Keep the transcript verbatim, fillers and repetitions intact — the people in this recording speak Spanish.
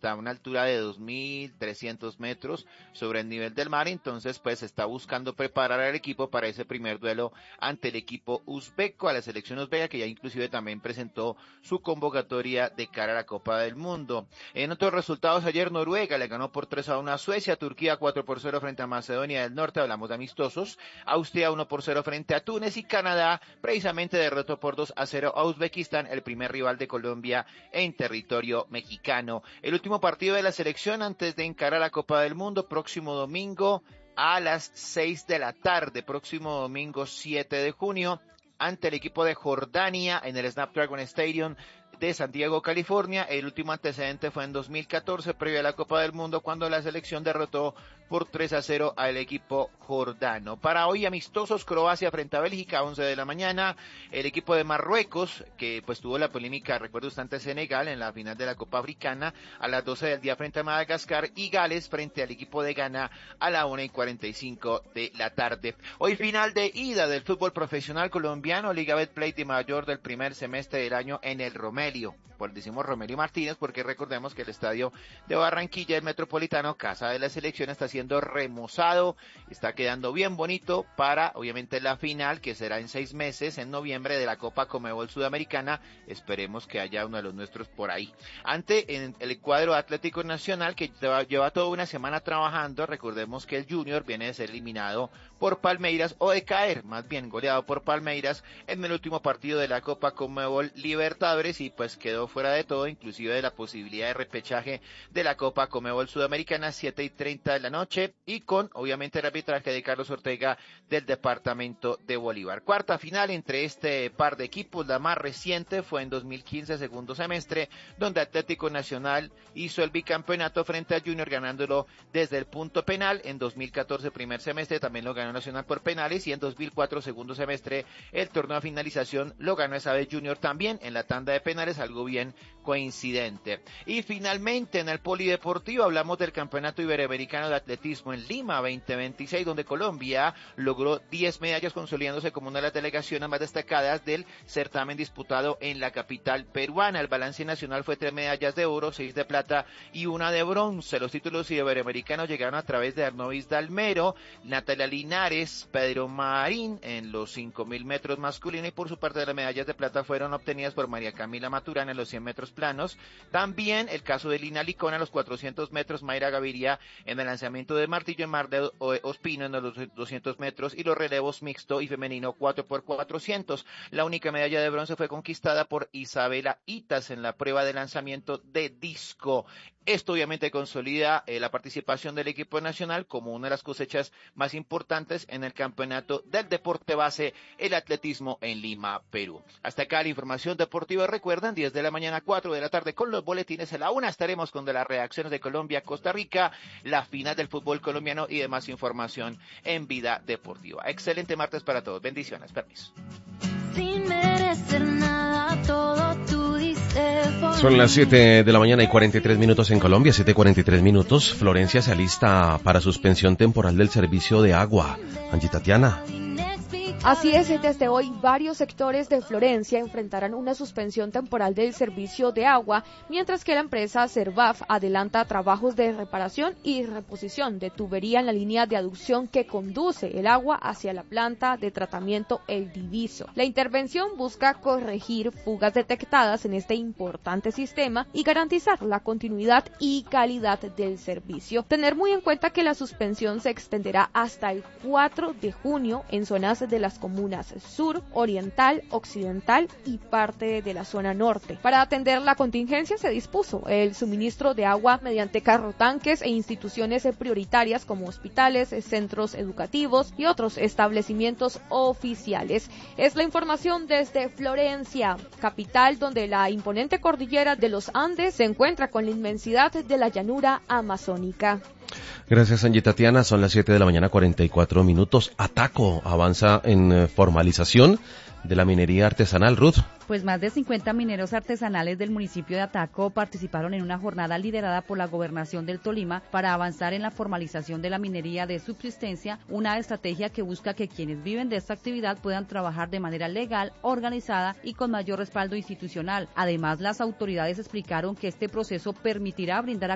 está a una altura de dos mil trescientos metros sobre el nivel del mar, entonces pues está buscando preparar al equipo para ese primer duelo ante el equipo uzbeco, a la selección uzbeca, que ya inclusive también presentó su convocatoria de cara a la Copa del Mundo. En otros resultados, ayer Noruega le ganó por tres a uno a Suecia, Turquía cuatro por cero frente a Macedonia del Norte, hablamos de amistosos, Austria uno por cero frente a Túnez, y Canadá precisamente derrotó por dos a cero a Uzbekistán, el primer rival de Colombia en territorio mexicano. El último partido de la selección antes de encarar la Copa del Mundo, próximo domingo a las seis de la tarde, próximo domingo siete de junio, ante el equipo de Jordania en el Snapdragon Stadium de San Diego, California. El último antecedente fue en dos mil catorce, previo a la Copa del Mundo, cuando la selección derrotó por tres a cero al equipo jordano. Para hoy, amistosos, Croacia frente a Bélgica, once de la mañana. El equipo de Marruecos, que pues tuvo la polémica, recuerdo usted, ante Senegal en la final de la Copa Africana, a las doce del día frente a Madagascar, y Gales frente al equipo de Ghana a la una y cuarenta y cinco de la tarde. Hoy final de ida del fútbol profesional colombiano, Liga Betplay de mayor del primer semestre del año en el Romelio. Por decimos Romelio Martínez, porque recordemos que el estadio de Barranquilla, el Metropolitano, casa de la selección, está siendo remozado, está quedando bien bonito para, obviamente, la final, que será en seis meses, en noviembre, de la Copa Conmebol Sudamericana. Esperemos que haya uno de los nuestros por ahí. Ante en el cuadro Atlético Nacional, que lleva toda una semana trabajando, recordemos que el Junior viene de ser eliminado por Palmeiras, o de caer, más bien goleado por Palmeiras, en el último partido de la Copa Conmebol Libertadores, y pues quedó fuera de todo, inclusive de la posibilidad de repechaje de la Copa Conmebol Sudamericana, siete y treinta de la noche, y con, obviamente, el arbitraje de Carlos Ortega del departamento de Bolívar. Cuarta final entre este par de equipos, la más reciente fue en dos mil quince, segundo semestre, donde Atlético Nacional hizo el bicampeonato frente a Junior, ganándolo desde el punto penal. En dos mil catorce, primer semestre, también lo ganó Nacional por penales, y en dos mil cuatro, segundo semestre, el torneo de finalización lo ganó esa vez Junior también en la tanda de penales, algo bien coincidente. Y finalmente en el polideportivo hablamos del Campeonato Iberoamericano de Atletismo en Lima veinte veintiséis, donde Colombia logró diez medallas, consolidándose como una de las delegaciones más destacadas del certamen disputado en la capital peruana. El balance nacional fue tres medallas de oro, seis de plata y una de bronce. Los títulos iberoamericanos llegaron a través de Arnovis Dalmero, Natalia Linares, Pedro Marín en los cinco mil metros masculino, y por su parte las medallas de plata fueron obtenidas por María Camila Maturana en los cien metros planos. También el caso de Lina Licona en los cuatrocientos metros, Mayra Gaviria en el lanzamiento de martillo, en Mar de Ospino en los doscientos metros, y los relevos mixto y femenino cuatro por cuatrocientos. La única medalla de bronce fue conquistada por Isabela Itas en la prueba de lanzamiento de disco. Esto obviamente consolida eh, la participación del equipo nacional como una de las cosechas más importantes en el campeonato del deporte base, el atletismo en Lima, Perú. Hasta acá la información deportiva. Recuerden, diez de la mañana, cuatro de la tarde con los boletines. A la una estaremos con de las reacciones de Colombia, Costa Rica, la final del fútbol colombiano y demás información en Vida Deportiva. Excelente martes para todos. Bendiciones. Permiso. Sin merecer nada, todo tú dices. Son las siete de la mañana y cuarenta y tres minutos en Colombia, siete y cuarenta y tres minutos. Florencia se alista para suspensión temporal del servicio de agua. Angie Tatiana. Así es, desde hoy varios sectores de Florencia enfrentarán una suspensión temporal del servicio de agua, mientras que la empresa Servaf adelanta trabajos de reparación y reposición de tubería en la línea de aducción que conduce el agua hacia la planta de tratamiento El Diviso. La intervención busca corregir fugas detectadas en este importante sistema y garantizar la continuidad y calidad del servicio. Tener muy en cuenta que la suspensión se extenderá hasta el cuatro de junio en zonas de las comunas sur, oriental, occidental y parte de la zona norte. Para atender la contingencia se dispuso el suministro de agua mediante carrotanques e instituciones prioritarias como hospitales, centros educativos y otros establecimientos oficiales. Es la información desde Florencia, capital donde la imponente cordillera de los Andes se encuentra con la inmensidad de la llanura amazónica. Gracias, Angie Tatiana. Son las siete de la mañana, cuarenta y cuatro minutos. Ataco avanza en eh, formalización de la minería artesanal. Ruth. Pues más de cincuenta mineros artesanales del municipio de Ataco participaron en una jornada liderada por la Gobernación del Tolima para avanzar en la formalización de la minería de subsistencia, una estrategia que busca que quienes viven de esta actividad puedan trabajar de manera legal, organizada y con mayor respaldo institucional. Además, las autoridades explicaron que este proceso permitirá brindar